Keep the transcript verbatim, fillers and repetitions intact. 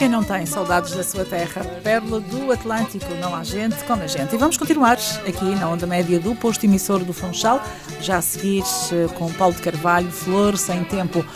quem não tem saudades da sua terra, pérola do Atlântico, não há gente como a gente. E vamos continuar aqui na onda média do posto emissor do Funchal, já a seguir com Paulo de Carvalho, Flor Sem Tempo.